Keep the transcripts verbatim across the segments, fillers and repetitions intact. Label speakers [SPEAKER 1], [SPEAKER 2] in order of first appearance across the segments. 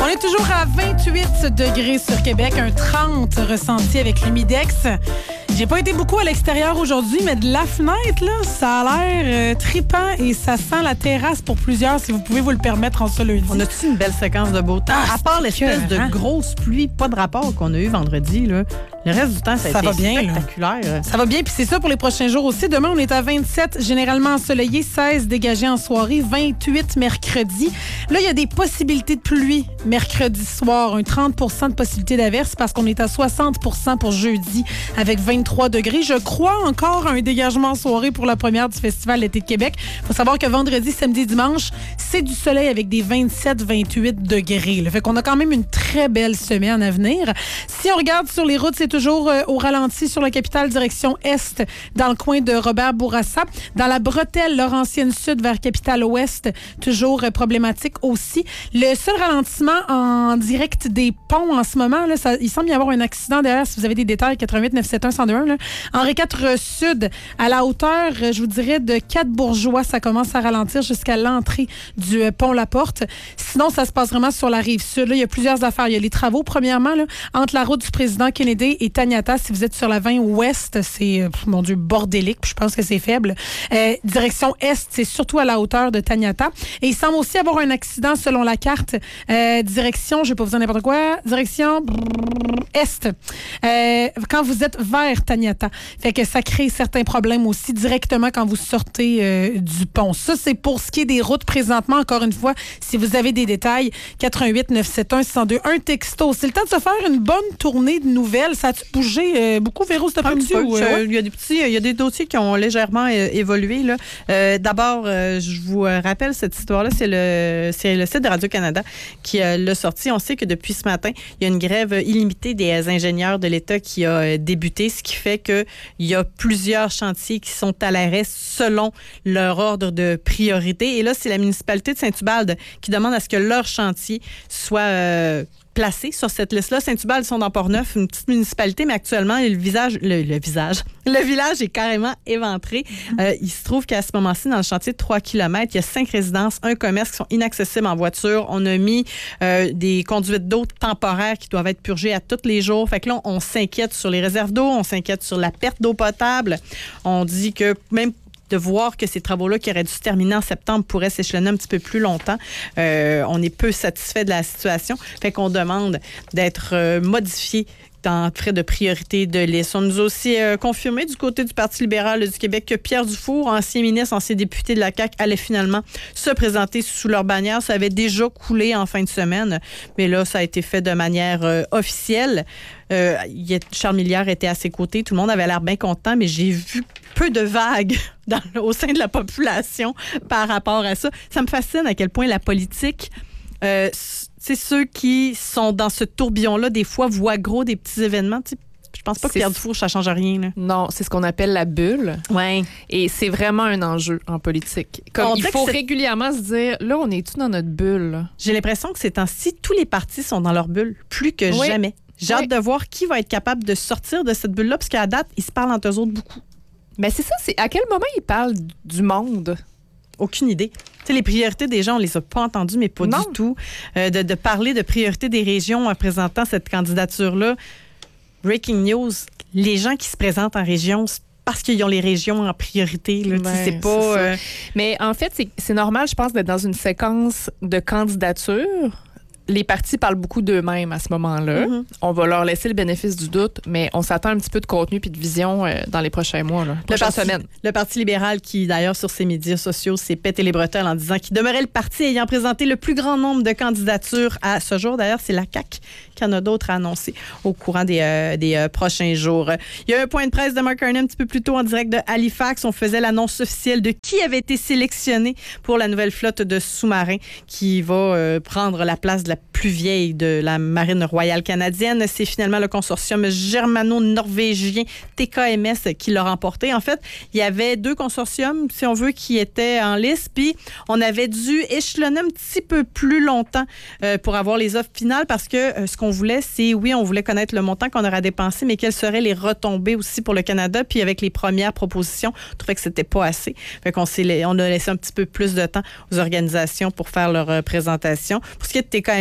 [SPEAKER 1] est toujours à vingt-huit degrés sur Québec, un trente ressenti avec l'humidex. J'ai pas été beaucoup à l'extérieur aujourd'hui, mais de la fenêtre, là, ça a l'air euh, trippant et ça sent la terrasse pour plusieurs, si vous pouvez vous le permettre en ce lundi.
[SPEAKER 2] On a-tu une belle séquence de beau temps?
[SPEAKER 1] Ah,
[SPEAKER 2] à part l'espèce de
[SPEAKER 1] hein?
[SPEAKER 2] grosse pluie, pas de rapport qu'on a eu vendredi, là. Le reste du temps, ça a
[SPEAKER 1] Ça
[SPEAKER 2] été
[SPEAKER 1] va bien,
[SPEAKER 2] spectaculaire.
[SPEAKER 1] Là. Ça va bien, puis c'est ça pour les prochains jours aussi. Demain, on est à vingt-sept, généralement ensoleillé, seize dégagé en soirée, vingt-huit mercredi. Là, il y a des possibilités de pluie mercredi soir, un trente pour cent de possibilité d'averse parce qu'on est à soixante pour cent pour jeudi avec vingt-trois degrés. Je crois encore à un dégagement en soirée pour la première du Festival l'été de Québec. Il faut savoir que vendredi, samedi, dimanche, c'est du soleil avec des vingt-sept vingt-huit degrés. Là. Fait qu'on a quand même une très belle semaine à venir. Si on regarde sur les routes, c'est toujours euh, au ralenti sur la capitale direction est dans le coin de Robert Bourassa. Dans la bretelle Laurentienne Sud vers capitale ouest, toujours euh, problématique aussi. Le seul ralentissement en direct des ponts en ce moment, là, ça, il semble y avoir un accident derrière. Si vous avez des détails, quatre-huit neuf sept un un zéro deux un. Là. Henri quatre Sud, à la hauteur, je vous dirais, de Quatre-Bourgeois, ça commence à ralentir jusqu'à l'entrée du euh, pont La Porte. Sinon, ça se passe vraiment sur la rive sud. Là, il y a plusieurs affaires. Il y a les travaux, premièrement, là, entre la route du président Kennedy et Taniata. Si vous êtes sur la vingt ouest, c'est, euh, mon Dieu, bordélique. Puis je pense que c'est faible. Euh, direction est, c'est surtout à la hauteur de Taniata. Et il semble aussi avoir un accident selon la carte. Euh, direction, je vais pas vous dire n'importe quoi, direction brrr, est. Euh, quand vous êtes vers Taniata. Fait que ça crée certains problèmes aussi directement quand vous sortez euh, du pont. Ça, c'est pour ce qui est des routes présentement. Encore une fois, si vous avez des détails, quatre-huit neuf sept un un zéro deux un texto. C'est le temps de se faire une bonne tournée de nouvelles. Ça a-tu bougé euh, beaucoup, Véro, cet après-midi?
[SPEAKER 2] Peu,
[SPEAKER 1] ou,
[SPEAKER 2] euh,
[SPEAKER 1] ouais?
[SPEAKER 2] Il y a des petits, il y a des dossiers qui ont légèrement euh, évolué, là. Euh, d'abord, euh, je vous rappelle cette histoire-là, c'est le, c'est le site de Radio-Canada qui euh, l'a sorti. On sait que depuis ce matin, il y a une grève illimitée des ingénieurs de l'État qui a euh, débuté, ce qui fait qu'il y a plusieurs chantiers qui sont à l'arrêt selon leur ordre de priorité. Et là, c'est la municipalité de Saint-Ubalde qui demande à ce que leur chantier soit euh, placé sur cette liste-là. Saint-Ubalde, ils sont dans Port-Neuf, une petite municipalité, mais actuellement, le visage, le, le visage, le village est carrément éventré. Euh, il se trouve qu'à ce moment-ci, dans le chantier de trois kilomètres, il y a cinq résidences, un commerce qui sont inaccessibles en voiture. On a mis euh, des conduites d'eau temporaires qui doivent être purgées à tous les jours. Fait que là, on, on s'inquiète sur les réserves d'eau, on s'inquiète sur la perte d'eau potable. On dit que même de voir que ces travaux-là qui auraient dû se terminer en septembre pourraient s'échelonner un petit peu plus longtemps. Euh, on est peu satisfait de la situation. Fait qu'on demande d'être euh, modifié dans frais de priorité de liste. On nous a aussi euh, confirmé du côté du Parti libéral du Québec que Pierre Dufour, ancien ministre, ancien député de la C A Q, allait finalement se présenter sous leur bannière. Ça avait déjà coulé en fin de semaine, mais là, ça a été fait de manière euh, officielle. Euh, Charles Milliard était à ses côtés. Tout le monde avait l'air bien content, mais j'ai vu peu de vagues dans, au sein de la population par rapport à ça. Ça me fascine à quel point la politique... Euh, c'est ceux qui sont dans ce tourbillon-là, des fois, voient gros des petits événements. Tu sais, je pense pas que Pierre Dufour, ça change rien. Là.
[SPEAKER 3] Non, c'est ce qu'on appelle la bulle.
[SPEAKER 2] Ouais.
[SPEAKER 3] Et c'est vraiment un enjeu en politique. Comme
[SPEAKER 2] On
[SPEAKER 3] il faut régulièrement se dire, là, on est tout dans notre bulle. Là?
[SPEAKER 2] J'ai l'impression que ces temps-ci, tous les partis sont dans leur bulle, plus que
[SPEAKER 3] oui.
[SPEAKER 2] jamais. J'ai
[SPEAKER 3] oui.
[SPEAKER 2] hâte de voir qui va être capable de sortir de cette bulle-là, parce qu'à la date, ils se parlent entre eux autres beaucoup.
[SPEAKER 3] Mais c'est ça, c'est à quel moment ils parlent du monde?
[SPEAKER 2] Aucune idée. Tu sais, les priorités des gens, on les a pas entendues, mais pas
[SPEAKER 3] non.
[SPEAKER 2] du tout. Euh, de, de parler de priorités des régions en présentant cette candidature-là. Breaking news, les gens qui se présentent en région, c'est parce qu'ils ont les régions en priorité. Là,
[SPEAKER 3] ouais,
[SPEAKER 2] c'est pas.
[SPEAKER 3] C'est
[SPEAKER 2] euh...
[SPEAKER 3] Mais en fait, c'est, c'est normal, je pense, d'être dans une séquence de candidatures. Les partis parlent beaucoup d'eux-mêmes à ce moment-là. Mm-hmm. On va leur laisser le bénéfice du doute, mais on s'attend un petit peu de contenu puis de vision euh, dans les prochains mois, là, prochaines
[SPEAKER 2] le parti,
[SPEAKER 3] semaines.
[SPEAKER 2] Le Parti libéral qui, d'ailleurs, sur ses médias sociaux, s'est pété les bretelles en disant qu'il demeurait le parti ayant présenté le plus grand nombre de candidatures à ce jour. D'ailleurs, c'est la C A Q qui en a d'autres à annoncer au courant des, euh, des euh, prochains jours. Il y a un point de presse de Mark Carney un petit peu plus tôt en direct de Halifax. On faisait l'annonce officielle de qui avait été sélectionné pour la nouvelle flotte de sous-marins qui va euh, prendre la place de la plus vieille de la Marine royale canadienne. C'est finalement le consortium germano-norvégien T K M S qui l'a remporté. En fait, il y avait deux consortiums, si on veut, qui étaient en liste, puis on avait dû échelonner un petit peu plus longtemps euh, pour avoir les offres finales parce que euh, ce qu'on voulait, c'est, oui, on voulait connaître le montant qu'on aura dépensé, mais quelles seraient les retombées aussi pour le Canada. Puis avec les premières propositions, on trouvait que c'était pas assez. Fait qu'on s'est, on a laissé un petit peu plus de temps aux organisations pour faire leur euh, présentation. Pour ce qui est de T K M S,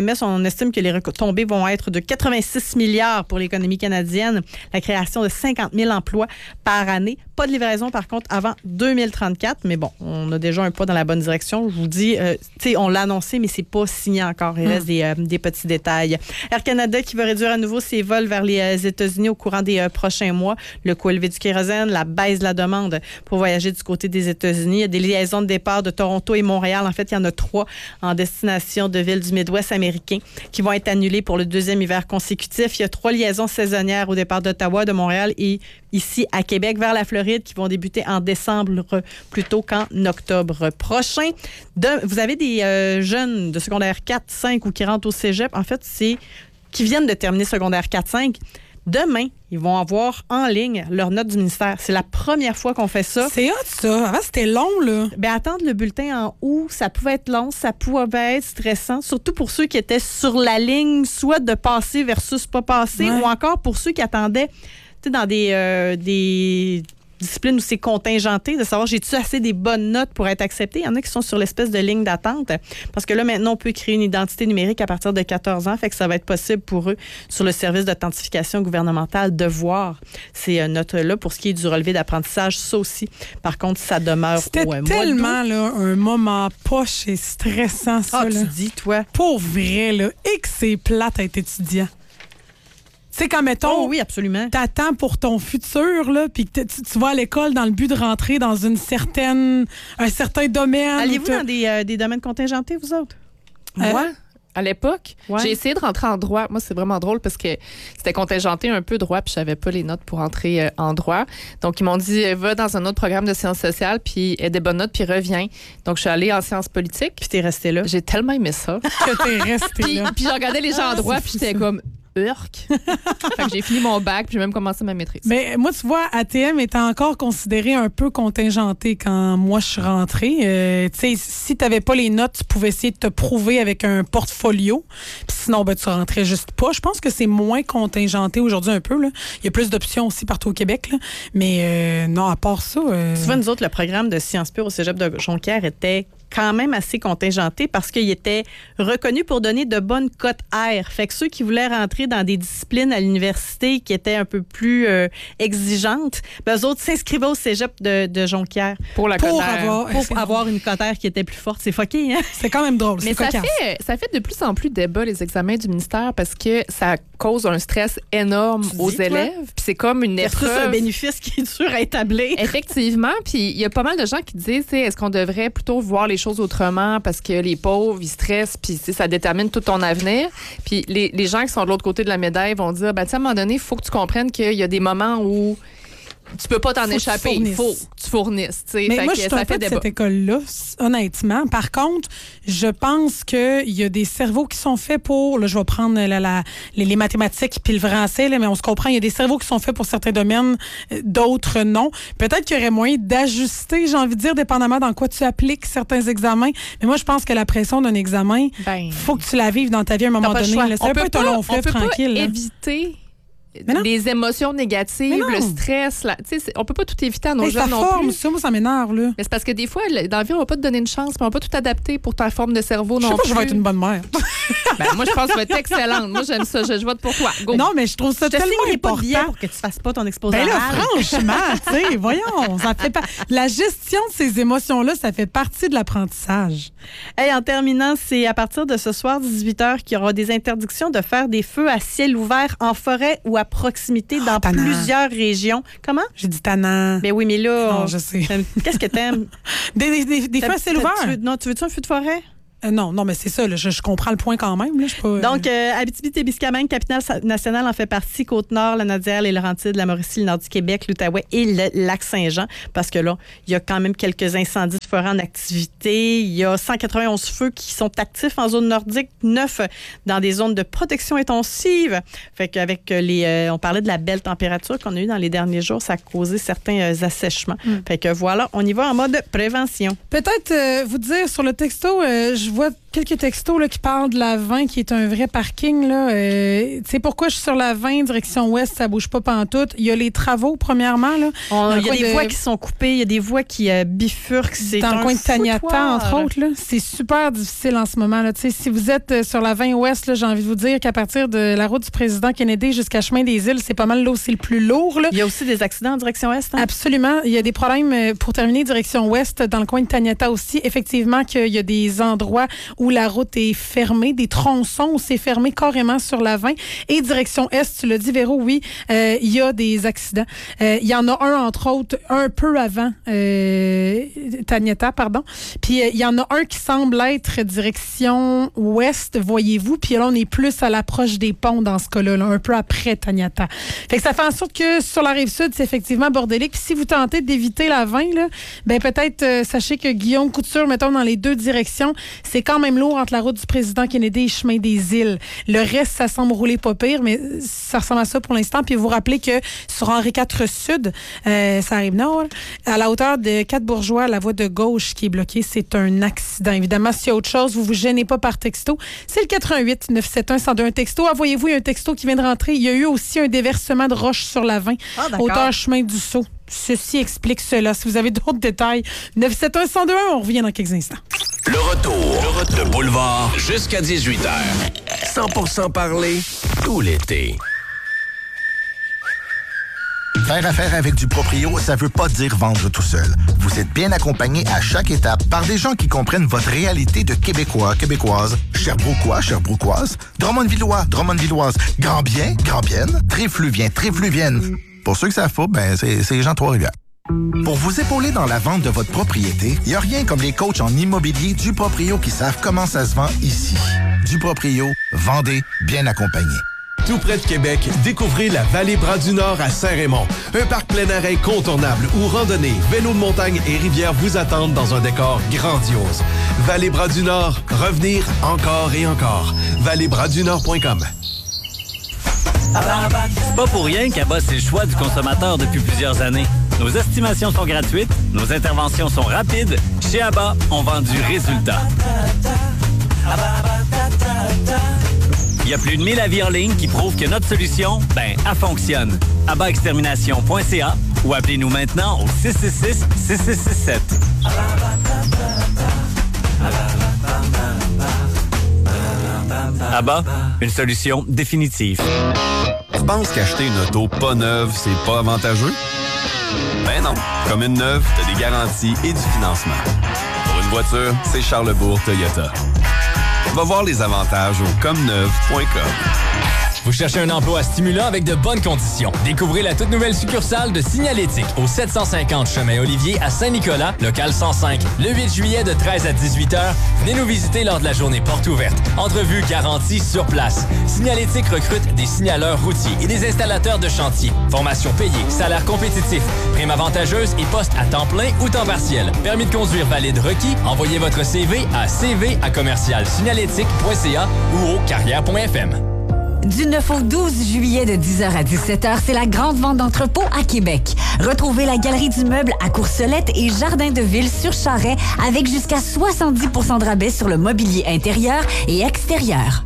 [SPEAKER 2] M S, on estime que les retombées vont être de quatre-vingt-six milliards pour l'économie canadienne, la création de cinquante mille emplois par année. Pas de livraison, par contre, avant deux mille trente-quatre, mais bon, on a déjà un pas dans la bonne direction. Je vous dis, euh, tu sais, on l'a annoncé, mais c'est pas signé encore. Il reste mm. des, euh, des petits détails. Air Canada qui va réduire à nouveau ses vols vers les euh, États-Unis au courant des euh, prochains mois. Le coût élevé du kérosène, la baisse de la demande pour voyager du côté des États-Unis. Il y a des liaisons de départ de Toronto et Montréal. En fait, il y en a trois en destination de villes du Midwest américain qui vont être annulées pour le deuxième hiver consécutif. Il y a trois liaisons saisonnières au départ d'Ottawa, de Montréal et ici à Québec vers la Floride qui vont débuter en décembre plutôt qu'en octobre prochain. De, vous avez des euh, jeunes de secondaire quatre, cinq ou qui rentrent au cégep. En fait, c'est qui viennent de terminer secondaire quatre, cinq. Demain, ils vont avoir en ligne leurs notes du ministère. C'est la première fois qu'on fait ça.
[SPEAKER 1] C'est hot, ça. Avant, c'était long, là.
[SPEAKER 2] Bien, attendre le bulletin en août, ça pouvait être long, ça pouvait être stressant, surtout pour ceux qui étaient sur la ligne, soit de passer versus pas passer, ouais. ou encore pour ceux qui attendaient, tu sais, dans des... Euh, des discipline où c'est contingenté, de savoir j'ai-tu assez des bonnes notes pour être accepté. Il y en a qui sont sur l'espèce de ligne d'attente parce que là, maintenant, on peut créer une identité numérique à partir de quatorze ans, fait que ça va être possible pour eux sur le service d'authentification gouvernementale de voir ces notes-là. Pour ce qui est du relevé d'apprentissage, ça aussi, par contre, ça demeure
[SPEAKER 1] C'était
[SPEAKER 2] au
[SPEAKER 1] tellement là, un moment poche et stressant, ça.
[SPEAKER 2] Ah,
[SPEAKER 1] là.
[SPEAKER 2] tu dis, toi?
[SPEAKER 1] Pour vrai, là, et que c'est plate à être étudiant. Tu sais, quand, mettons,
[SPEAKER 2] oh, oui, absolument.
[SPEAKER 1] T'attends pour ton futur, là, puis que tu, tu vas à l'école dans le but de rentrer dans une certaine, un certain domaine.
[SPEAKER 2] Allez-vous dans des, euh, des domaines contingentés, vous autres?
[SPEAKER 3] Euh, Moi, à l'époque,
[SPEAKER 2] ouais.
[SPEAKER 3] j'ai essayé de rentrer en droit. Moi, c'est vraiment drôle parce que c'était contingenté un peu droit, puis je n'avais pas les notes pour entrer euh, en droit. Donc, ils m'ont dit, va dans un autre programme de sciences sociales, puis aie des bonnes notes, puis reviens. Donc, je suis allée en sciences politiques.
[SPEAKER 2] Puis t'es restée là.
[SPEAKER 3] J'ai tellement aimé ça.
[SPEAKER 1] Que t'es restée
[SPEAKER 3] puis,
[SPEAKER 1] là.
[SPEAKER 3] Puis, je regardais les gens en droit, puis j'étais comme... Fait que j'ai fini mon bac puis j'ai même commencé ma maîtrise.
[SPEAKER 1] Mais moi, tu vois, A T M était encore considéré un peu contingenté quand moi je suis rentrée. Euh, tu sais, si tu n'avais pas les notes, tu pouvais essayer de te prouver avec un portfolio. Puis sinon, ben, tu rentrais juste pas. Je pense que c'est moins contingenté aujourd'hui un peu. Là. Il y a plus d'options aussi partout au Québec. Là. Mais euh, non, à part ça... Euh...
[SPEAKER 2] Tu vois, nous autres, le programme de Sciences Pures au cégep de Jonquière était quand même assez contingenté parce qu'il était reconnu pour donner de bonnes cotes R. Fait que ceux qui voulaient rentrer dans des disciplines à l'université qui étaient un peu plus euh, exigeantes, ben, eux autres s'inscrivaient au cégep de, de Jonquière.
[SPEAKER 3] Pour la
[SPEAKER 1] pour
[SPEAKER 3] cote R.
[SPEAKER 1] avoir,
[SPEAKER 2] Pour avoir une cote R qui était plus forte. C'est fucké, hein?
[SPEAKER 1] C'est quand même drôle.
[SPEAKER 3] Mais
[SPEAKER 1] c'est
[SPEAKER 3] ça
[SPEAKER 1] cocasse.
[SPEAKER 3] fait, ça fait de plus en plus débat, les examens du ministère, parce que ça cause un stress énorme
[SPEAKER 2] Tu
[SPEAKER 3] aux
[SPEAKER 2] dis, toi?
[SPEAKER 3] élèves. Puis c'est comme une
[SPEAKER 2] Versus
[SPEAKER 3] épreuve.
[SPEAKER 2] un bénéfice qui est dur à établir.
[SPEAKER 3] Effectivement. Puis il y a pas mal de gens qui disent, est-ce qu'on devrait plutôt voir les choses autrement parce que les pauvres, ils stressent, puis ça détermine tout ton avenir. Puis les, les gens qui sont de l'autre côté de la médaille vont dire, ben, à un moment donné, il faut que tu comprennes qu'il y a des moments où tu peux pas t'en
[SPEAKER 1] Faut
[SPEAKER 3] échapper. Il faut que tu fournisses. T'sais.
[SPEAKER 1] Mais
[SPEAKER 3] fait
[SPEAKER 1] moi,
[SPEAKER 3] que
[SPEAKER 1] je suis
[SPEAKER 3] ça
[SPEAKER 1] un peu
[SPEAKER 3] fait
[SPEAKER 1] de
[SPEAKER 3] débat.
[SPEAKER 1] cette école-là, honnêtement. Par contre, je pense qu'il y a des cerveaux qui sont faits pour... Là, je vais prendre la, la, les, les mathématiques puis le français, là, mais on se comprend. Il y a des cerveaux qui sont faits pour certains domaines, d'autres non. Peut-être qu'il y aurait moyen d'ajuster, j'ai envie de dire, dépendamment dans quoi tu appliques certains examens. Mais moi, je pense que la pression d'un examen, il
[SPEAKER 3] Ben,
[SPEAKER 1] faut que tu la vives dans ta vie à un moment
[SPEAKER 3] t'as pas le
[SPEAKER 1] donné.
[SPEAKER 3] choix.
[SPEAKER 1] Là. Ça
[SPEAKER 3] On
[SPEAKER 1] peut
[SPEAKER 3] peut
[SPEAKER 1] pas être un
[SPEAKER 3] pas-
[SPEAKER 1] long
[SPEAKER 3] on
[SPEAKER 1] fleuve
[SPEAKER 3] peut pas
[SPEAKER 1] tranquille. là.
[SPEAKER 3] éviter
[SPEAKER 1] Mais non.
[SPEAKER 3] les émotions négatives,
[SPEAKER 1] Mais non.
[SPEAKER 3] le stress. La, tu sais, c'est- on peut pas tout éviter à nos
[SPEAKER 1] Hey,
[SPEAKER 3] jeunes
[SPEAKER 1] ta
[SPEAKER 3] non
[SPEAKER 1] forme,
[SPEAKER 3] plus.
[SPEAKER 1] ça, moi, ça m'énerve. Là.
[SPEAKER 3] Mais c'est parce que des fois, le- dans la vie, on va pas te donner une chance, puis on va pas tout adapter pour ta forme de cerveau
[SPEAKER 1] Je sais
[SPEAKER 3] non
[SPEAKER 1] pas,
[SPEAKER 3] plus.
[SPEAKER 1] je vais être une bonne mère.
[SPEAKER 3] Ben, moi, je pense que tu vas être excellente. Moi, j'aime ça. Je, je vote pour toi. Go.
[SPEAKER 1] Non, mais je trouve ça
[SPEAKER 2] Je te
[SPEAKER 1] tellement
[SPEAKER 2] signerai pas de
[SPEAKER 1] important.
[SPEAKER 2] billet pour que tu fasses pas ton exposé
[SPEAKER 1] Ben là,
[SPEAKER 2] oral.
[SPEAKER 1] franchement, tu sais, voyons, ça fait pas... La gestion de ces émotions-là, ça fait partie de l'apprentissage.
[SPEAKER 2] Hey, en terminant, c'est à partir de ce soir, dix-huit heures, qu'il y aura des interdictions de faire des feux à ciel ouvert en forêt ou à proximité dans
[SPEAKER 1] tannant.
[SPEAKER 2] plusieurs régions. Comment?
[SPEAKER 1] J'ai dit tannant.
[SPEAKER 2] Ben oui, mais là,
[SPEAKER 1] Non,
[SPEAKER 2] on-
[SPEAKER 1] je sais.
[SPEAKER 2] qu'est-ce que t'aimes?
[SPEAKER 1] Des, des, des, des feux à ciel ouvert?
[SPEAKER 2] Tu veux- non, tu veux-tu un feu de forêt?
[SPEAKER 1] Euh, non, non, mais c'est ça, là, je, je comprends le point quand même. Là, je suis pas, euh,
[SPEAKER 2] Donc, euh, Abitibi-Témiscamingue, capitale sa- nationale en fait partie, Côte-Nord, la Naudière, les Laurentides, la Mauricie, le nord du Québec, l'Outaouais et le Lac-Saint-Jean. Parce que là, il y a quand même quelques incendies de forêt en activité. Il y a cent quatre-vingt-onze feux qui sont actifs en zone nordique, neuf dans des zones de protection intensive. Fait qu'avec les... euh, on parlait de la belle température qu'on a eue dans les derniers jours, ça a causé certains euh, assèchements.
[SPEAKER 1] Mm.
[SPEAKER 2] Fait que voilà, on y va en mode prévention.
[SPEAKER 1] peut-être euh, vous dire sur le texto, euh, je vois quelques textos là, qui parlent de la vingt, qui est un vrai parking. Là. Euh, tu sais pourquoi je suis sur la vingt, direction ouest, ça bouge pas pantoute. Il y a les travaux, premièrement. Là,
[SPEAKER 2] On, il y a des
[SPEAKER 1] de...
[SPEAKER 2] voies qui sont coupées, il y a des voies qui euh, bifurquent. C'est
[SPEAKER 1] dans
[SPEAKER 2] un
[SPEAKER 1] le coin de Taniata,
[SPEAKER 2] foutoir.
[SPEAKER 1] entre autres. Là. C'est super difficile en ce moment. Là. Si vous êtes euh, sur la vingt ouest, là, j'ai envie de vous dire qu'à partir de la route du président Kennedy jusqu'à Chemin des Îles, c'est pas mal là où c'est le plus lourd. Là.
[SPEAKER 2] Il y a aussi des accidents en direction est. Hein?
[SPEAKER 1] Absolument. Il y a des problèmes euh, pour terminer direction ouest, dans le coin de Taniata aussi. Effectivement, qu'il y a des endroits où la route est fermée, des tronçons où c'est fermé carrément sur la vingt. Et direction est, tu l'as dit, Véro, oui, euh, il y a des accidents. Euh, il y en a un, entre autres, un peu avant euh, Taniata, pardon. Puis euh, il y en a un qui semble être direction ouest, voyez-vous. Puis là, on est plus à l'approche des ponts dans ce cas-là, là, un peu après Taniata. Fait que ça fait en sorte que sur la rive sud, c'est effectivement bordélique. Puis si vous tentez d'éviter la vingt, là, ben peut-être euh, sachez que Guillaume Couture, mettons, dans les deux directions, c'est quand même lourd entre la route du président Kennedy et Chemin des Îles. Le reste, ça semble rouler pas pire, mais ça ressemble à ça pour l'instant. Puis vous rappelez que sur Henri quatre Sud, euh, ça arrive nord, à la hauteur de Quatre-Bourgeois, la voie de gauche qui est bloquée, c'est un accident. Évidemment, s'il y a autre chose, vous vous gênez pas par texto. C'est le quatre un huit neuf sept un un zéro deux un texto. Envoyez-vous un texto qui vient de rentrer. Il y a eu aussi un déversement de roches sur la vingt,
[SPEAKER 2] ah,
[SPEAKER 1] hauteur Chemin du Sceau. Ceci explique cela. Si vous avez d'autres détails, neuf sept un un zéro deux un, on revient dans quelques instants.
[SPEAKER 4] Le retour, le retour de Boulevard jusqu'à dix-huit heures. cent pour cent parler tout l'été.
[SPEAKER 5] Faire affaire avec du proprio, ça veut pas dire vendre tout seul. Vous êtes bien accompagné à chaque étape par des gens qui comprennent votre réalité de Québécois, Québécoises, Sherbrookois, Sherbrookoises, Drummondvillois, Drummondvilloises, Gambien, Gambiennes, Tréfluviens, Tréfluviennes. Pour ceux que ça faut, ben c'est, c'est les gens de Trois-Rivières. Pour vous épauler dans la vente de votre propriété, il n'y a rien comme les coachs en immobilier du Proprio qui savent comment ça se vend ici. Du Proprio, vendez bien accompagné.
[SPEAKER 6] Tout près de Québec, découvrez la Vallée Bras-du-Nord à Saint-Raymond. Un parc plein air incontournable où randonnée, vélo de montagne et rivière vous attendent dans un décor grandiose. Vallée Bras-du-Nord, revenir encore et encore. vallée bras du nord point com.
[SPEAKER 7] C'est pas pour rien qu'Abba, c'est le choix du consommateur depuis plusieurs années. Nos estimations sont gratuites, nos interventions sont rapides. Chez Abba, on vend du résultat. Il y a plus de mille avis en ligne qui prouvent que notre solution, ben, elle fonctionne. abba extermination point c a ou appelez-nous maintenant au six six six, six six six sept. Abba, une solution définitive.
[SPEAKER 8] Tu penses qu'acheter une auto pas neuve, c'est pas avantageux? Ben non. Comme une neuve, t'as des garanties et du financement. Pour une voiture, c'est Charlebourg Toyota. Va voir les avantages au comme neuve point com.
[SPEAKER 9] Vous cherchez un emploi stimulant avec de bonnes conditions. Découvrez la toute nouvelle succursale de Signalétique au sept cent cinquante Chemin Olivier à Saint-Nicolas, local cent cinq. Le huit juillet de treize à dix-huit heures, venez nous visiter lors de la journée porte ouverte. Entrevue garantie sur place. Signalétique recrute des signaleurs routiers et des installateurs de chantier. Formation payée, salaire compétitif, prime avantageuse et poste à temps plein ou temps partiel. Permis de conduire valide requis. Envoyez votre C V à c v à commercial signalétique point c a ou au carrière point f m.
[SPEAKER 10] Du neuf au douze juillet de dix heures à dix-sept heures, c'est la grande vente d'entrepôt à Québec. Retrouvez la Galerie du Meuble à Courcelette et Jardin de Ville sur Charret avec jusqu'à soixante-dix pour cent de rabais sur le mobilier intérieur et extérieur.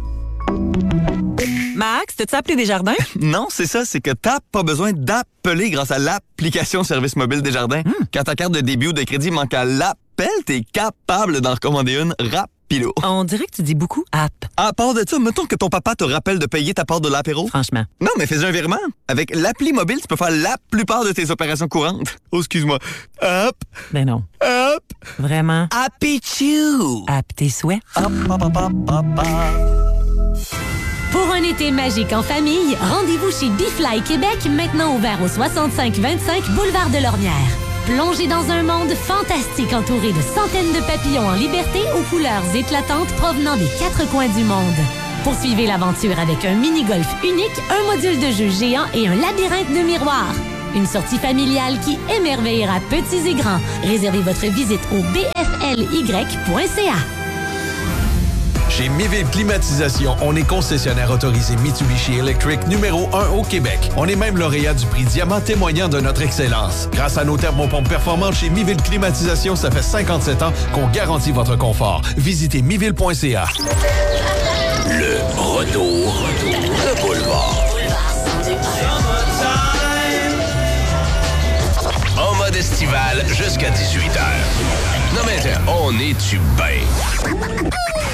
[SPEAKER 11] Max, t'as-tu appelé Desjardins?
[SPEAKER 12] Non, c'est ça, c'est que t'as pas besoin d'appeler grâce à l'application Service mobile Desjardins. Hmm. Quand ta carte de débit ou de crédit manque à l'appel, t'es capable d'en recommander une rapide.
[SPEAKER 11] On dirait que tu dis beaucoup « app ».
[SPEAKER 12] À part de ça, mettons que ton papa te rappelle de payer ta part de l'apéro.
[SPEAKER 11] Franchement.
[SPEAKER 12] Non, mais fais un virement. Avec l'appli mobile, tu peux faire la plupart de tes opérations courantes. Oh, excuse-moi. Hop.
[SPEAKER 11] Ben non.
[SPEAKER 12] Hop.
[SPEAKER 11] Vraiment.
[SPEAKER 12] Happy-choo.
[SPEAKER 11] App tes souhaits.
[SPEAKER 12] Hop, hop, hop, hop, hop, hop.
[SPEAKER 13] Pour un été magique en famille, rendez-vous chez Bifly Québec, maintenant ouvert au soixante-cinq vingt-cinq Boulevard de Lormière. Plongez dans un monde fantastique entouré de centaines de papillons en liberté aux couleurs éclatantes provenant des quatre coins du monde. Poursuivez l'aventure avec un mini-golf unique, un module de jeu géant et un labyrinthe de miroirs. Une sortie familiale qui émerveillera petits et grands. Réservez votre visite au b f l y point c a.
[SPEAKER 6] Chez Miville Climatisation, on est concessionnaire autorisé Mitsubishi Electric numéro un au Québec. On est même lauréat du prix Diamant témoignant de notre excellence. Grâce à nos thermopompes performantes chez Miville Climatisation, ça fait cinquante-sept ans qu'on garantit votre confort. Visitez miville point c a.
[SPEAKER 4] Le retour de Boulevard. En mode estival jusqu'à dix-huit heures. Non mais on est-tu bien?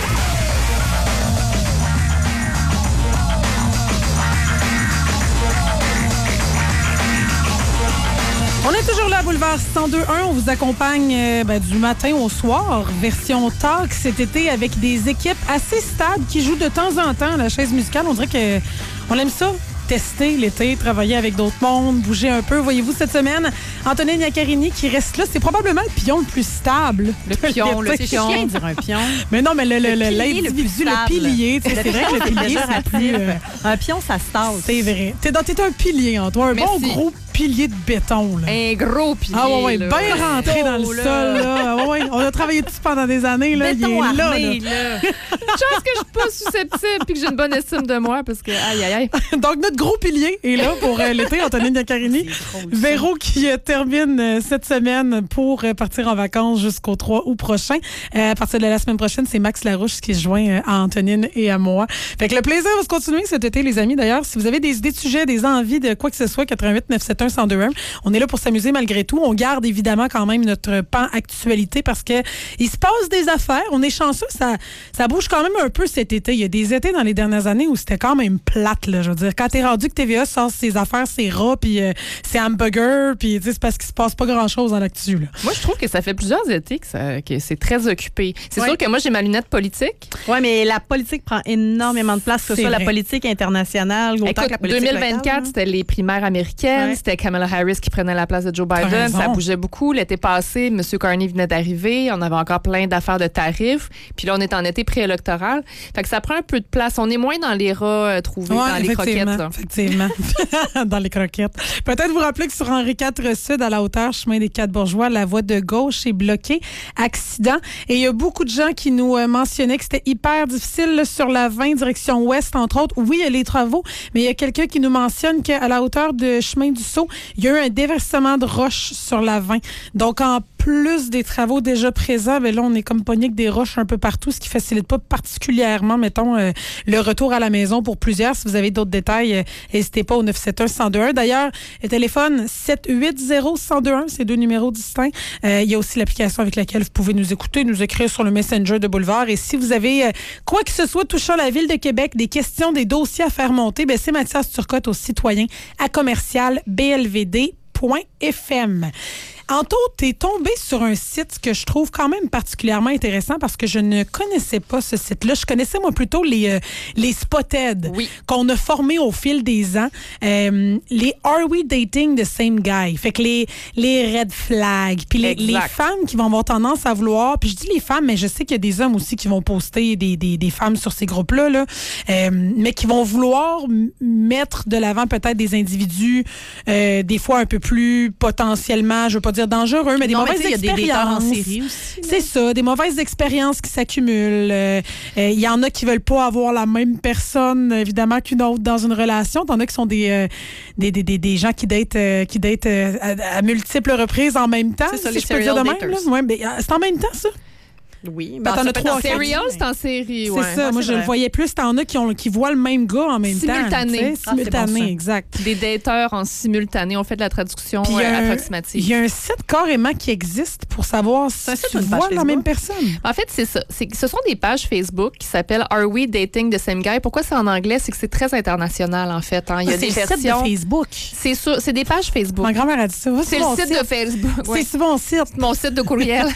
[SPEAKER 1] On est toujours là à Boulevard cent deux un. On vous accompagne euh, ben, du matin au soir, version talk cet été avec des équipes assez stables qui jouent de temps en temps à la chaise musicale. On dirait que on aime ça. Tester l'été, travailler avec d'autres mondes, bouger un peu. Voyez-vous, cette semaine, Antonine Iaccarini qui reste là, c'est probablement le pion le plus stable.
[SPEAKER 2] Le pion, le pion. C'est dire un pion.
[SPEAKER 1] Mais non, mais le, le, le,
[SPEAKER 2] pilier
[SPEAKER 1] l'individu, le,
[SPEAKER 2] le,
[SPEAKER 1] le pilier. C'est vrai que le pilier, c'est plus... Euh,
[SPEAKER 2] un pion, ça se tasse.
[SPEAKER 1] C'est vrai. T'es, dans, t'es un pilier, en toi. Un
[SPEAKER 3] Merci.
[SPEAKER 1] bon gros pilier de béton. Là.
[SPEAKER 3] Un gros pilier.
[SPEAKER 1] Ah ouais, ouais,
[SPEAKER 3] là.
[SPEAKER 1] bien rentré dans le
[SPEAKER 2] là.
[SPEAKER 1] sol. Là. Ah ouais, on a travaillé dessus pendant des années. Là.
[SPEAKER 2] Béton
[SPEAKER 1] Il est là,
[SPEAKER 2] armé,
[SPEAKER 1] là.
[SPEAKER 2] là.
[SPEAKER 3] Chance que je suis pas susceptible puis que j'ai une bonne estime de moi parce que aïe aïe aïe.
[SPEAKER 1] Donc notre gros pilier est là pour euh, l'été, Antonine Iaccarini. Véro qui euh, termine euh, cette semaine pour euh, partir en vacances jusqu'au trois août prochain. Euh, à partir de la semaine prochaine, c'est Max Larouche qui se joint euh, à Antonine et à moi. Fait que le plaisir va se continuer cet été, les amis. D'ailleurs, si vous avez des idées de sujets, des envies de quoi que ce soit, quatre-vingt-huit neuf cent soixante-et-un cent deux un. On est là pour s'amuser malgré tout. On garde évidemment quand même notre pan actualité parce que il se passe des affaires. On est chanceux, ça, ça bouge quand même un peu cet été. Il y a des étés dans les dernières années où c'était quand même plate, là. Je veux dire, quand t'es rendu que T V A sort ses affaires, ses rats, puis euh, ses hamburgers, puis c'est parce qu'il se passe pas grand-chose dans l'actu, là.
[SPEAKER 3] Moi, je trouve que ça fait plusieurs étés que, ça, que c'est très occupé. C'est
[SPEAKER 2] Ouais.
[SPEAKER 3] sûr que moi, j'ai ma lunette politique.
[SPEAKER 2] Oui, mais la politique prend énormément de place, que ce
[SPEAKER 1] C'est
[SPEAKER 2] soit
[SPEAKER 1] vrai.
[SPEAKER 2] la politique internationale, autant
[SPEAKER 3] Écoute,
[SPEAKER 2] que la politique
[SPEAKER 3] deux mille vingt-quatre,
[SPEAKER 2] locale,
[SPEAKER 3] c'était les primaires américaines.
[SPEAKER 2] Ouais.
[SPEAKER 3] C'était Kamala Harris qui prenait la place de Joe
[SPEAKER 1] T'as
[SPEAKER 3] Biden.
[SPEAKER 1] raison.
[SPEAKER 3] Ça bougeait beaucoup. L'été passé, M. Carney venait d'arriver. On avait encore plein d'affaires de tarifs. Puis là, on est en été préélectoral. Fait que ça prend un peu de place. On est moins dans les rats euh, trouvés,
[SPEAKER 1] Ouais,
[SPEAKER 3] dans les croquettes.
[SPEAKER 1] effectivement,
[SPEAKER 3] Là.
[SPEAKER 1] effectivement. Dans les croquettes. Peut-être vous rappeler que sur Henri quatre Sud, à la hauteur, chemin des Quatre-Bourgeois, la voie de gauche est bloquée. Accident. Et il y a beaucoup de gens qui nous euh, mentionnaient que c'était hyper difficile là, sur la vingt, direction ouest, entre autres. Oui, il y a les travaux, mais il y a quelqu'un qui nous mentionne qu'à la hauteur de chemin du Sceau, il y a eu un déversement de roches sur la vingt. Donc, en plus des travaux déjà présents, ben là, on est comme pogné avec des roches un peu partout, ce qui facilite pas particulièrement, mettons, euh, le retour à la maison pour plusieurs. Si vous avez d'autres détails, euh, n'hésitez pas au neuf sept un un zéro deux un. D'ailleurs, le téléphone sept huit zéro un zéro deux un, c'est deux numéros distincts. Euh, il y a aussi l'application avec laquelle vous pouvez nous écouter, nous écrire sur le Messenger de Boulevard. Et si vous avez euh, quoi que ce soit touchant la Ville de Québec, des questions, des dossiers à faire monter, ben c'est Mathias Turcotte au citoyen à commercial b l v d point f m. Anto, t'es tombé sur un site que je trouve quand même particulièrement intéressant parce que je ne connaissais pas ce site-là. Je connaissais, moi, plutôt les, euh, les Spotted
[SPEAKER 3] Oui.
[SPEAKER 1] qu'on a formés au fil des ans. Euh, les Are We Dating the Same Guy? Fait que les, les red flags, puis les, les femmes qui vont avoir tendance à vouloir, puis je dis les femmes, mais je sais qu'il y a des hommes aussi qui vont poster des, des, des femmes sur ces groupes-là, là, euh, mais qui vont vouloir m- mettre de l'avant peut-être des individus euh, des fois un peu plus potentiellement, je veux pas dire dangereux, mais des
[SPEAKER 2] Non, mais
[SPEAKER 1] mauvaises
[SPEAKER 2] tu sais, il y a des déteurs en
[SPEAKER 1] expériences.
[SPEAKER 2] série aussi, là.
[SPEAKER 1] C'est ça, des mauvaises expériences qui s'accumulent. Il euh, euh, y en a qui veulent pas avoir la même personne, évidemment, qu'une autre dans une relation. T'en as qui sont des, euh, des, des, des, des gens qui datent, euh, qui datent euh, à, à multiples reprises en même temps,
[SPEAKER 2] C'est ça,
[SPEAKER 1] si
[SPEAKER 2] les
[SPEAKER 1] je peux dire de
[SPEAKER 2] serial
[SPEAKER 1] même.
[SPEAKER 2] daters.
[SPEAKER 1] Là. Ouais, mais, euh, c'est en même temps, ça?
[SPEAKER 2] Oui,
[SPEAKER 1] Ben, t'en as trois, quatre.
[SPEAKER 3] Serial, c'est en série,
[SPEAKER 1] C'est
[SPEAKER 3] ouais.
[SPEAKER 1] ça,
[SPEAKER 2] Ouais,
[SPEAKER 1] moi
[SPEAKER 2] c'est
[SPEAKER 1] je le
[SPEAKER 2] vrai.
[SPEAKER 1] voyais plus. T'en as qui, ont, qui voient le même gars en même
[SPEAKER 3] Simultané.
[SPEAKER 1] temps. tu sais,
[SPEAKER 3] Ah, c'est
[SPEAKER 1] Simultané,
[SPEAKER 2] bon, ça.
[SPEAKER 1] exact.
[SPEAKER 3] Des dateurs en simultané. On fait de la traduction
[SPEAKER 1] Puis il y a
[SPEAKER 3] euh,
[SPEAKER 1] un-
[SPEAKER 3] approximative.
[SPEAKER 1] Il y a un site carrément qui existe pour savoir si
[SPEAKER 2] un site
[SPEAKER 1] tu
[SPEAKER 2] ou une page
[SPEAKER 1] vois la
[SPEAKER 2] Facebook?
[SPEAKER 1] même personne.
[SPEAKER 3] En fait, c'est ça. C'est, ce sont des pages Facebook qui s'appellent Are We Dating the Same Guy? Pourquoi c'est en anglais? C'est que c'est très international, en fait. Hein. Il y a
[SPEAKER 1] Ah, c'est
[SPEAKER 3] des
[SPEAKER 1] le site
[SPEAKER 3] versions.
[SPEAKER 1] de Facebook.
[SPEAKER 3] C'est sûr, c'est des pages Facebook.
[SPEAKER 1] Ma grand-mère a dit ça.
[SPEAKER 3] C'est le
[SPEAKER 1] mon
[SPEAKER 3] site, de Facebook. ouais.
[SPEAKER 1] C'est souvent mon site.
[SPEAKER 3] Mon site de courriel.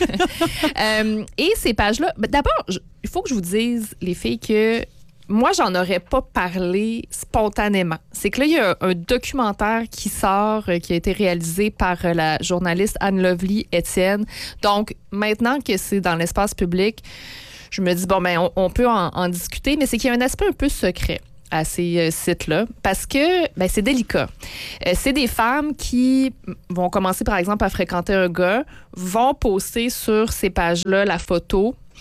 [SPEAKER 3] Euh, et ces pages-là, ben, d'abord, je- il faut que je vous dise, les filles, que moi, j'en aurais pas parlé spontanément. C'est que là, il y a un, un documentaire qui sort, euh, qui a été réalisé par euh, la journaliste Anne-Lovely Etienne. Donc, maintenant que c'est dans l'espace public, je me dis, bon, ben, on, on peut en, en discuter, mais c'est qu'il y a un aspect un peu secret à ces euh, sites-là parce que ben, c'est délicat. Euh, c'est des femmes qui vont commencer, par exemple, à fréquenter un gars, vont poster sur ces pages-là la photo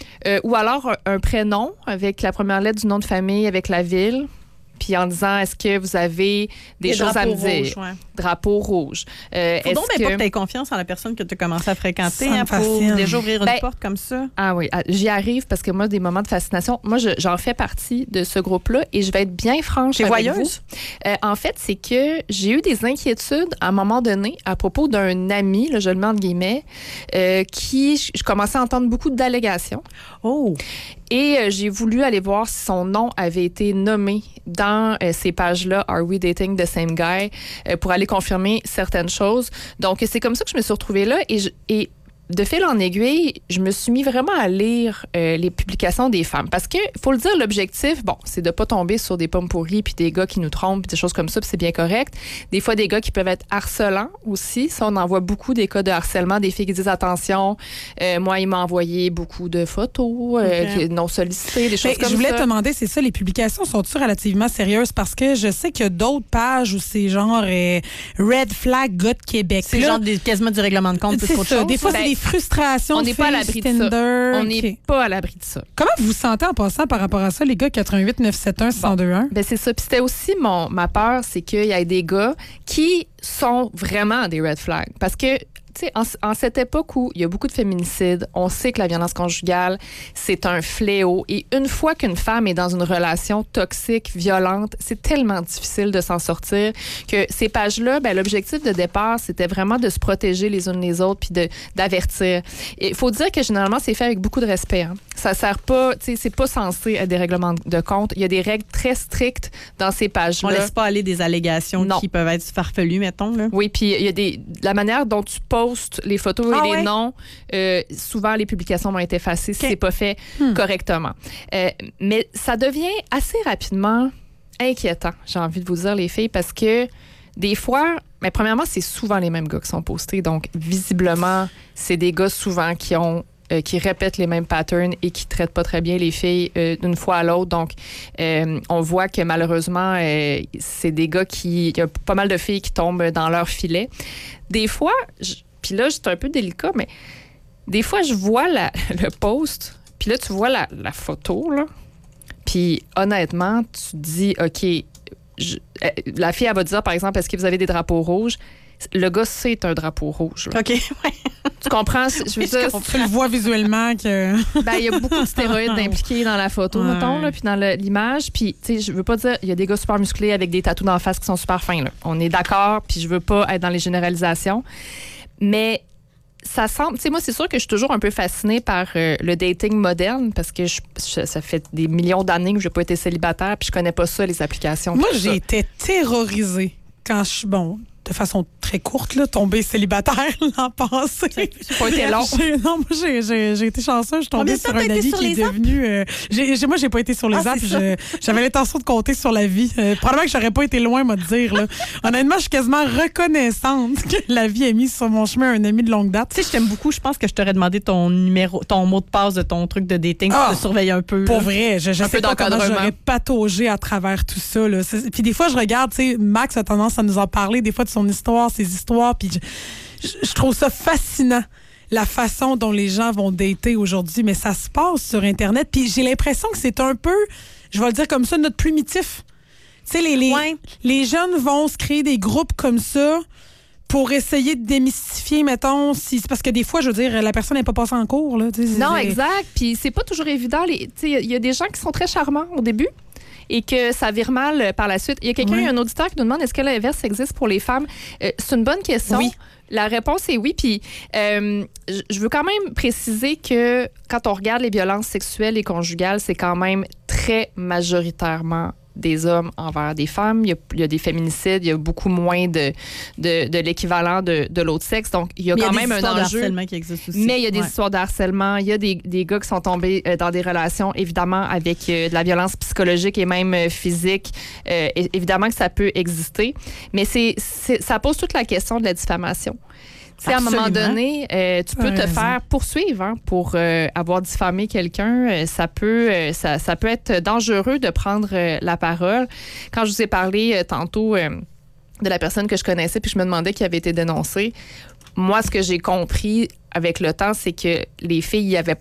[SPEAKER 3] Euh, ou alors un, un prénom avec la première lettre du nom de famille, avec la ville. Puis en disant, est-ce que vous avez des, des choses à me dire? Rouges, ouais. Drapeau rouge. Euh,
[SPEAKER 2] Faut donc
[SPEAKER 3] que...
[SPEAKER 2] pas que tu aies confiance en la personne que tu as commencé à fréquenter
[SPEAKER 1] hein,
[SPEAKER 2] pour déjà ouvrir
[SPEAKER 3] ben,
[SPEAKER 2] une porte comme ça.
[SPEAKER 3] Ah oui, j'y arrive parce que moi, des moments de fascination, moi, je, j'en fais partie de ce groupe-là et je vais être bien franche
[SPEAKER 2] T'es
[SPEAKER 3] avec
[SPEAKER 2] voyeuse?
[SPEAKER 3] vous. Euh, en fait, c'est que j'ai eu des inquiétudes à un moment donné à propos d'un ami, là, je le mets entre guillemets, euh, qui, je commençais à entendre beaucoup d'allégations.
[SPEAKER 2] Oh!
[SPEAKER 3] Et euh, j'ai voulu aller voir si son nom avait été nommé dans euh, ces pages-là, Are We Dating the Same Guy, euh, pour aller confirmer certaines choses. Donc, c'est comme ça que je me suis retrouvée là. Et, je, et de fil en aiguille, je me suis mis vraiment à lire euh, les publications des femmes. Parce que, faut le dire, l'objectif, bon, c'est de pas tomber sur des pommes pourries puis des gars qui nous trompent puis des choses comme ça, puis c'est bien correct. Des fois, des gars qui peuvent être harcelants aussi. Ça, on en voit beaucoup des cas de harcèlement, des filles qui disent attention, euh, moi, il m'a envoyé beaucoup de photos euh, okay. non sollicitées, des choses
[SPEAKER 1] Mais
[SPEAKER 3] comme ça.
[SPEAKER 1] Je voulais ça. te demander, c'est ça, les publications sont-tu relativement sérieuses? Parce que je sais qu'il y a d'autres pages où c'est genre euh, Red Flag gars de Québec.
[SPEAKER 2] C'est là, genre des, quasiment du règlement de compte plus qu'autre chose.
[SPEAKER 1] Des fois,
[SPEAKER 3] ben,
[SPEAKER 1] c'est des frustrations.
[SPEAKER 3] On n'est pas à l'abri de ça. On n'est okay. pas à l'abri de ça.
[SPEAKER 1] Comment vous vous sentez en passant par rapport à ça, les gars? Quatre-vingt-huit neuf cent soixante-et-un six cent deux un?
[SPEAKER 3] Bon, ben c'est ça. Puis c'était aussi mon, ma peur, c'est qu'il y ait des gars qui sont vraiment des red flags. Parce que tu sais, en, en cette époque où il y a beaucoup de féminicides, on sait que la violence conjugale, c'est un fléau. Et une fois qu'une femme est dans une relation toxique, violente, c'est tellement difficile de s'en sortir que ces pages-là, ben, l'objectif de départ, c'était vraiment de se protéger les unes les autres puis de, d'avertir. Il faut dire que généralement, c'est fait avec beaucoup de respect. Hein. Ça sert pas, tu sais, c'est pas censé être des règlements de compte. Il y a des règles très strictes dans ces pages-là.
[SPEAKER 2] On laisse pas aller des allégations non. qui peuvent être farfelues, mettons. Là.
[SPEAKER 3] Oui, puis il y a des, la manière dont tu postes les photos et ah, les ouais? noms, euh, souvent les publications vont être effacées okay. si c'est pas fait hmm. correctement. Euh, mais ça devient assez rapidement inquiétant, j'ai envie de vous dire, les filles, parce que des fois, mais premièrement, c'est souvent les mêmes gars qui sont postés. Donc, visiblement, c'est des gars souvent qui ont euh, qui répètent les mêmes patterns et qui traitent pas très bien les filles euh, d'une fois à l'autre. Donc, euh, on voit que malheureusement, euh, c'est des gars qui... Il y a pas mal de filles qui tombent dans leur filet. Des fois... Je, Puis là, c'est un peu délicat, mais des fois, je vois la, le post, puis là, tu vois la, la photo, là. Puis honnêtement, tu te dis, OK, je, la fille, elle va dire, par exemple, est-ce que vous avez des drapeaux rouges? Le gars, c'est un drapeau rouge. Là.
[SPEAKER 2] OK, ouais.
[SPEAKER 3] Tu comprends? Je veux dire,
[SPEAKER 1] tu le vois visuellement que...
[SPEAKER 3] Ben, il y a beaucoup de stéroïdes impliqués dans la photo, ouais. mettons, là, puis dans le, l'image. Puis, tu sais, je veux pas dire, il y a des gars super musclés avec des tatous d'en face qui sont super fins, là. On est d'accord, puis je veux pas être dans les généralisations. Mais ça semble... Tu sais, moi, c'est sûr que je suis toujours un peu fascinée par euh, le dating moderne parce que je, je, ça fait des millions d'années que je n'ai pas été célibataire puis je connais pas ça, les applications.
[SPEAKER 1] Moi, j'ai ça. été terrorisée quand je suis... Bon, de façon très courte, là, tombée célibataire l'an passé.
[SPEAKER 3] C'est pas été long.
[SPEAKER 1] J'ai, non, moi, j'ai, j'ai, j'ai été chanceuse. Je suis tombée sur un ami qui est devenu... Euh, j'ai, j'ai, moi, j'ai pas été sur les ah, apps. Je, j'avais l'intention de compter sur la vie. Euh, probablement que j'aurais pas été loin, moi, de dire. Là. Honnêtement, je suis quasiment reconnaissante que la vie ait mis sur mon chemin un ami de longue date.
[SPEAKER 2] Tu sais, je t'aime beaucoup. Je pense que je t'aurais demandé ton numéro, ton mot de passe de ton truc de dating ah, pour te surveiller un peu.
[SPEAKER 1] Pour
[SPEAKER 2] là.
[SPEAKER 1] vrai. Je, je
[SPEAKER 3] un
[SPEAKER 1] sais
[SPEAKER 3] peu
[SPEAKER 1] pas comment j'aurais pataugé à travers tout ça. Là. Puis des fois, je regarde, tu sais, Max a tendance à nous en parler, des fois, de son histoire, ses histoires, puis je, je trouve ça fascinant, la façon dont les gens vont dater aujourd'hui, mais ça se passe sur Internet, puis j'ai l'impression que c'est un peu, je vais le dire comme ça, notre primitif. Tu sais, les, les, ouais. les jeunes vont se créer des groupes comme ça pour essayer de démystifier, mettons, si c'est parce que des fois, je veux dire, la personne n'est pas passée en cours. Là,
[SPEAKER 3] non, exact, puis c'est pas toujours évident. Il y a des gens qui sont très charmants au début, et que ça vire mal par la suite. Il y a quelqu'un, oui. un auditeur qui nous demande est-ce que l'inverse existe pour les femmes? Euh, c'est une bonne question.
[SPEAKER 2] Oui.
[SPEAKER 3] La réponse est oui. Puis euh, je veux quand même préciser que quand on regarde les violences sexuelles et conjugales, c'est quand même très majoritairement des hommes envers des femmes. Il y a, il y a des féminicides, il y a beaucoup moins de, de, de l'équivalent de, de l'autre sexe. Donc, il y a mais quand il y a même un enjeu.
[SPEAKER 2] Il y a des histoires de harcèlement qui existent aussi.
[SPEAKER 3] Mais il y a des
[SPEAKER 2] ouais.
[SPEAKER 3] histoires de harcèlement. Il y a des, des gars qui sont tombés euh, dans des relations, évidemment, avec euh, de la violence psychologique et même euh, physique. Euh, et, évidemment que ça peut exister. Mais c'est, c'est, ça pose toute la question de la diffamation. T'sais, à un moment donné, euh, tu peux ouais, te raison. faire poursuivre hein, pour euh, avoir diffamé quelqu'un. Euh, ça peut, euh, ça, ça peut être dangereux de prendre euh, la parole. Quand je vous ai parlé euh, tantôt euh, de la personne que je connaissais, puis je me demandais qui avait été dénoncée, moi, ce que j'ai compris avec le temps, c'est que les filles y avaient